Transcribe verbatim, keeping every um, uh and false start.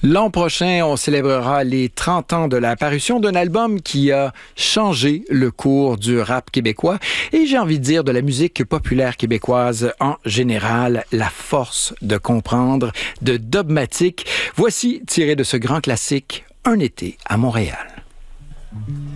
L'an prochain, on célébrera les trente ans de la parution d'un album qui a changé le cours du rap québécois et j'ai envie de dire de la musique populaire québécoise en général, La force de comprendre de Dogmatique. Voici tiré de ce grand classique, Un été à Montréal.